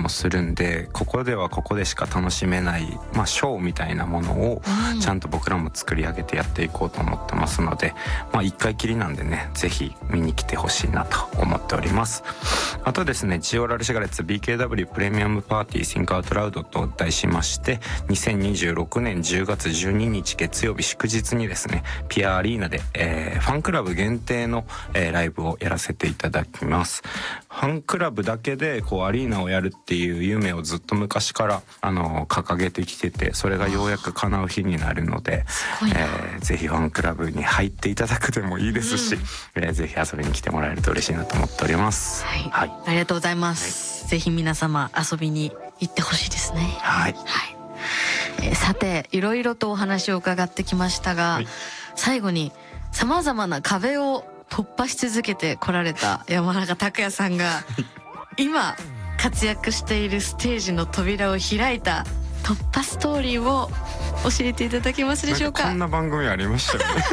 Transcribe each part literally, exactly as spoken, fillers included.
もするんで、ここではここでしか楽しめない、まあ、ショーみたいなものをちゃんと僕らも作り上げてやっていこうと思ってますので、まあ一回きりなんでね、ぜひ見に来てほしいなと思っております。あとですね、ジオラルシガレッツ ビーケーダブリュー プレミアムパーティー Think Out Loud と題しまして、にせんにじゅうろくねんじゅうがつじゅうににち月曜日祝日にですね、ピアアリーナで、えー、ファンクラブ限定の、えー、ライブをやらせていただきます。ファンクラブだけでこうアリーナをやるっていう夢をずっと昔からあの掲げてきてて、それがようやく叶う日になるので、えー、ぜひファンクラブに入っていただくでもいいですし、うん、えー、ぜひ遊びに来てもらえると嬉しいなと思っております。 はい、はい、ありがとうございます、はい、ぜひ皆様遊びに行ってほしいですね。 はい、はい、 えー、さていろいろとお話を伺ってきましたが、はい、最後にさまざまな壁を突破し続けてこられた山中拓也さんが今活躍しているステージの扉を開いた突破ストーリーを教えていただけますでしょうか。 こんな番組ありましたよね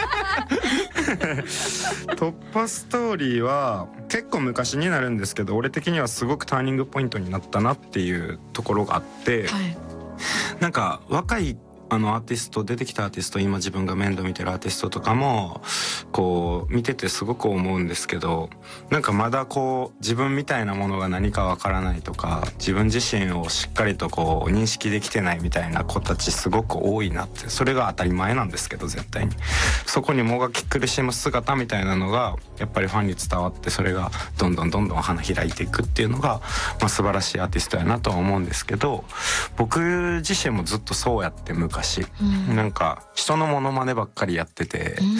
突破ストーリーは結構昔になるんですけど、俺的にはすごくターニングポイントになったなっていうところがあって、はい、なんか若いあのアーティスト出てきたアーティスト、今自分が面倒見てるアーティストとかもこう見ててすごく思うんですけど、なんかまだこう自分みたいなものが何かわからないとか、自分自身をしっかりとこう認識できてないみたいな子たちすごく多いなって。それが当たり前なんですけど、絶対にそこにもがき苦しむ姿みたいなのがやっぱりファンに伝わって、それがどんどんどんどん花開いていくっていうのが、まあ、素晴らしいアーティストやなとは思うんですけど、僕自身もずっとそうやって昔うん、なんか人のモノマネばっかりやってて、うん、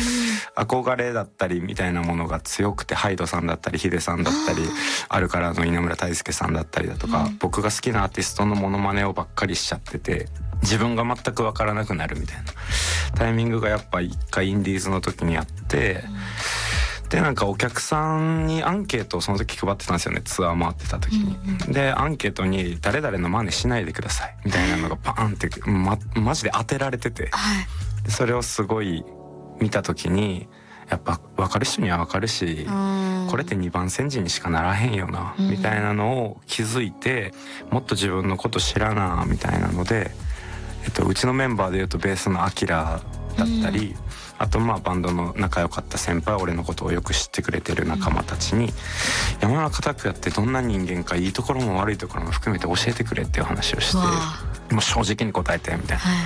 憧れだったりみたいなものが強くて、ハイドさんだったりヒデさんだったり、あるからの稲村大輔さんだったりだとか、うん、僕が好きなアーティストのモノマネをばっかりしちゃってて、自分が全く分からなくなるみたいなタイミングがやっぱ一回インディーズの時にあって、うん、でなんかお客さんにアンケートをその時配ってたんですよね、ツアー回ってた時に、うんうん、でアンケートに誰々の真似しないでくださいみたいなのがパーンって、ま、マジで当てられてて、はい、でそれをすごい見た時にやっぱ分かる人には分かるし、これってにばん煎じにしかならへんよな、みたいなのを気づいて、もっと自分のこと知らなみたいなので、えっと、うちのメンバーでいうとベースのアキラだったり、うん、あとまあバンドの仲良かった先輩、俺のことをよく知ってくれてる仲間たちに、うん、山中拓也ってどんな人間か、いいところも悪いところも含めて教えてくれっていう話をして、もう正直に答えてみたいな、はい、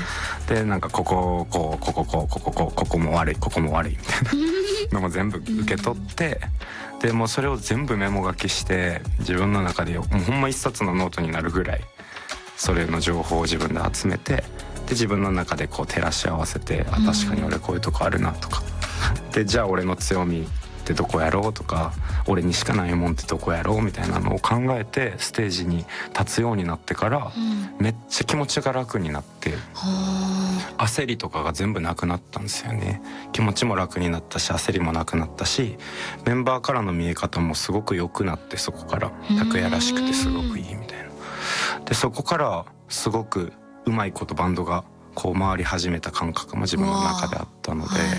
でなんかこここうこここうこここうここも悪いここも悪いみたいなのも全部受け取って、うん、でもうそれを全部メモ書きして自分の中でもうほんま一冊のノートになるぐらいそれの情報を自分で集めて、で自分の中でこう照らし合わせて、あ確かに俺こういうとこあるなとか、でじゃあ俺の強みってどこやろうとか、俺にしかないもんってどこやろうみたいなのを考えてステージに立つようになってから、うん、めっちゃ気持ちが楽になって、焦りとかが全部なくなったんですよね。気持ちも楽になったし、焦りもなくなったし、メンバーからの見え方もすごく良くなって、そこから拓也らしくてすごくいいみたいな。でそこからすごくうまいことバンドがこう回り始めた感覚も自分の中であったので、はい、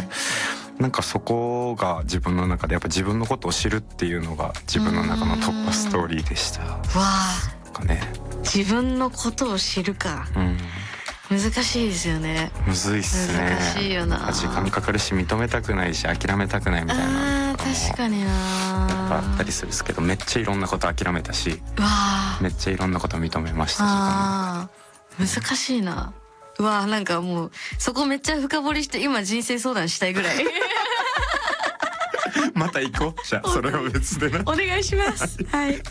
なんかそこが自分の中でやっぱ自分のことを知るっていうのが自分の中の突破ストーリーでした。わあ、かね、自分のことを知るか、うん、難しいですよね。 むずいっすね。 難しいよな。 時間かかるし、認めたくないし、諦めたくないみたいなのとかも確かにな、 やっぱあったりするんですけど、めっちゃいろんなこと諦めたし、わめっちゃいろんなこと認めましたし、 あ難しいな。うわなんかもうそこめっちゃ深掘りして今人生相談したいぐらいまた行こう。じゃあそれは別でなお願いしますはい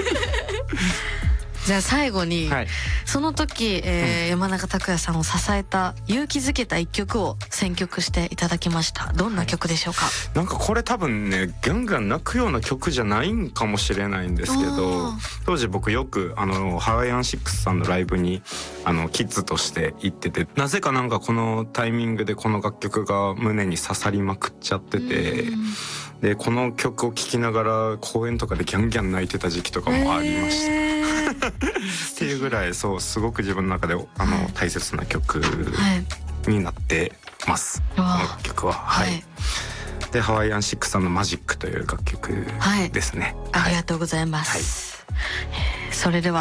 じゃあ最後に、はい、その時、えーうん、山中拓也さんを支えた勇気づけた一曲を選曲していただきました。どんな曲でしょうか？ なんかこれ多分ねガンガン泣くような曲じゃないんかもしれないんですけど、当時僕よくあのハワイアンシックスさんのライブにあのキッズとして行ってて、なぜかなんかこのタイミングでこの楽曲が胸に刺さりまくっちゃってて、でこの曲を聴きながら公演とかでギャンギャン泣いてた時期とかもありました、えーっていうぐらい、そうすごく自分の中であの大切な曲になってます、はい、この曲は、はい、はい、でハワイアンシックスさんのマジックという楽曲ですね、 はい、ありがとうございます、はい、それでは